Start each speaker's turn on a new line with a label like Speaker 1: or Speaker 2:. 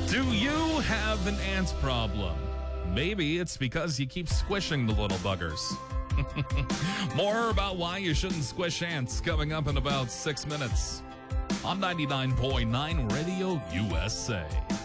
Speaker 1: Do you have an ant problem? Maybe it's because you keep squishing the little buggers. More about why you shouldn't squish ants coming up in about 6 minutes on 99.9 Radio USA.